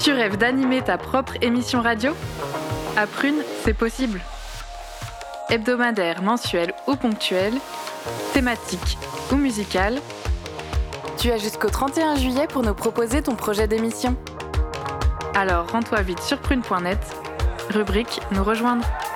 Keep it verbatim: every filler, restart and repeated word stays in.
Tu rêves d'animer ta propre émission radio ? À Prune, c'est possible. Hebdomadaire, mensuel ou ponctuel, thématique ou musical, tu as jusqu'au trente et un juillet pour nous proposer ton projet d'émission. Alors rends-toi vite sur prune point net, rubrique Nous rejoindre.